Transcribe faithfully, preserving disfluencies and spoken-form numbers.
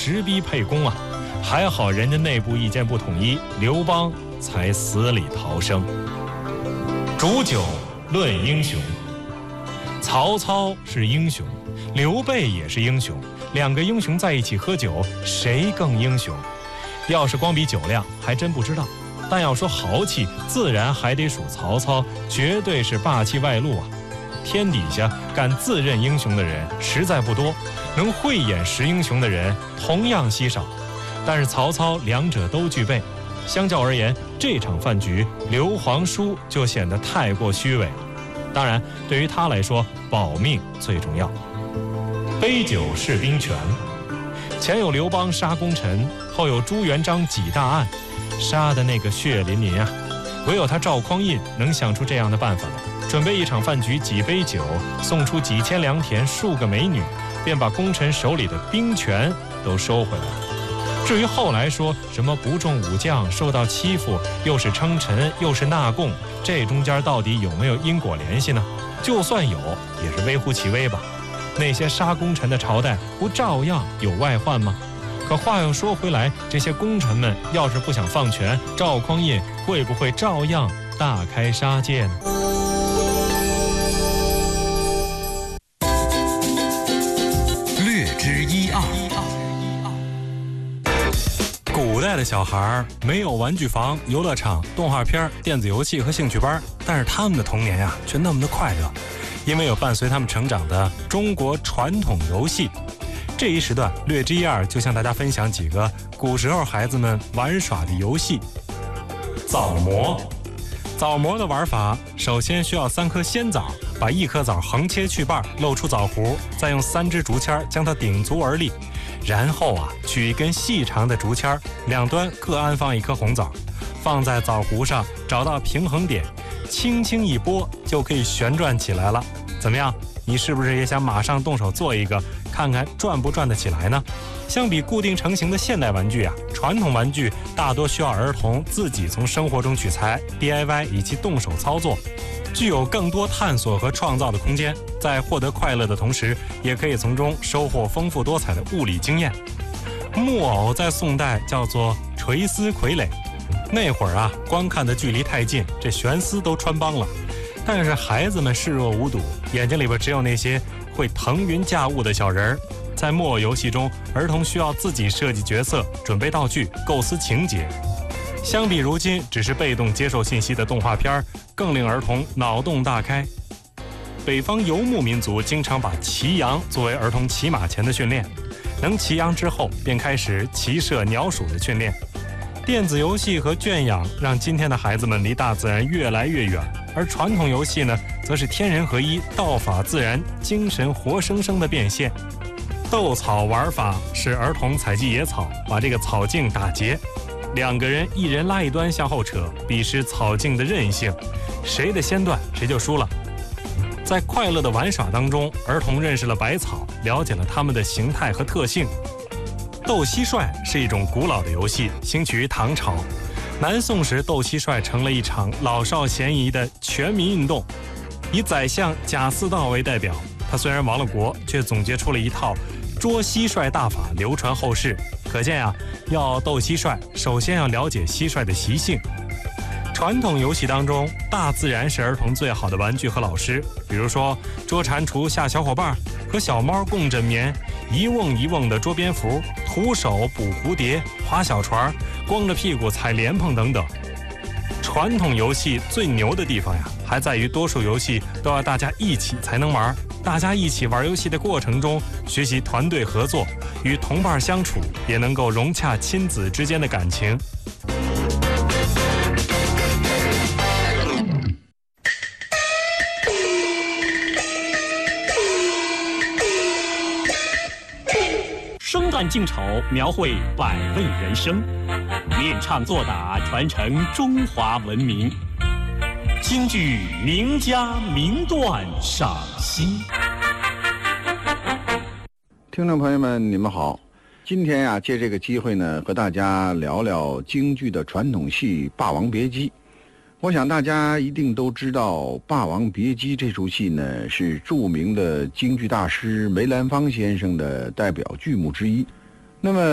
直逼沛公啊，还好人家内部意见不统一，刘邦才死里逃生。煮酒论英雄，曹操是英雄，刘备也是英雄，两个英雄在一起喝酒，谁更英雄？要是光比酒量，还真不知道。但要说豪气，自然还得数曹操，绝对是霸气外露啊！天底下敢自认英雄的人实在不多，能慧眼识英雄的人同样稀少。但是曹操两者都具备，相较而言，这场饭局刘皇叔就显得太过虚伪。当然，对于他来说，保命最重要。杯酒释兵权，前有刘邦杀功臣，后有朱元璋几大案，杀的那个血淋淋啊！唯有他赵匡胤能想出这样的办法来，准备一场饭局，几杯酒，送出几千良田，数个美女，便把功臣手里的兵权都收回来了。至于后来说什么不中武将，受到欺负，又是称臣又是纳贡，这中间到底有没有因果联系呢？就算有，也是微乎其微吧。那些杀功臣的朝代不照样有外患吗？可话又说回来，这些功臣们要是不想放权，赵匡胤会不会照样大开杀戒呢？ 略知一二。 古代的小孩没有玩具房、游乐场、动画片、电子游戏和兴趣班，但是他们的童年呀、啊，却那么的快乐，因为有伴随他们成长的中国传统游戏。这一时段略知一二，就向大家分享几个古时候孩子们玩耍的游戏。枣蘑，枣蘑的玩法，首先需要三颗鲜枣，把一颗枣横切去瓣，露出枣核，再用三支竹签将它顶足而立。然后啊，取一根细长的竹签，两端各安放一颗红枣，放在枣核上，找到平衡点，轻轻一拨就可以旋转起来了。怎么样？你是不是也想马上动手做一个，看看转不转得起来呢？相比固定成型的现代玩具啊，传统玩具大多需要儿童自己从生活中取材 D I Y 以及动手操作，具有更多探索和创造的空间，在获得快乐的同时，也可以从中收获丰富多彩的物理经验。木偶在宋代叫做垂丝傀儡，那会儿啊，光看的距离太近，这悬丝都穿帮了。但是孩子们视若无睹，眼睛里边只有那些会腾云驾雾的小人儿。在木偶游戏中，儿童需要自己设计角色、准备道具、构思情节。相比如今只是被动接受信息的动画片，更令儿童脑洞大开。北方游牧民族经常把骑羊作为儿童骑马前的训练，能骑羊之后便开始骑射鸟鼠的训练。电子游戏和圈养让今天的孩子们离大自然越来越远，而传统游戏呢，则是天人合一、道法自然、精神活生生的变现。斗草玩法是儿童采集野草，把这个草茎打结，两个人一人拉一端向后扯，比试草茎的韧性，谁的先断谁就输了。在快乐的玩耍当中，儿童认识了百草，了解了它们的形态和特性。斗蟋蟀是一种古老的游戏，兴起于唐朝。南宋时，斗蟋蟀成了一场老少咸宜的全民运动，以宰相贾似道为代表。他虽然亡了国，却总结出了一套捉蟋蟀大法，流传后世。可见啊，要斗蟋蟀，首先要了解蟋蟀的习性。传统游戏当中，大自然是儿童最好的玩具和老师，比如说捉蟾蜍吓小伙伴，和小猫共枕眠，一瓮一瓮的捉蝙蝠，徒手捕蝴蝶，划小船，光着屁股踩莲蓬等等。传统游戏最牛的地方呀，还在于多数游戏都要大家一起才能玩，大家一起玩游戏的过程中，学习团队合作，与同伴相处，也能够融洽亲子之间的感情。 生旦净丑，描绘百味人生；练唱作打，传承中华文明。京剧名家名段赏析。 听众朋友们，你们好。今天呀、啊，借这个机会呢，和大家聊聊京剧的传统戏《霸王别姬》。我想大家一定都知道，《霸王别姬》这出戏呢，是著名的京剧大师梅兰芳先生的代表剧目之一。那么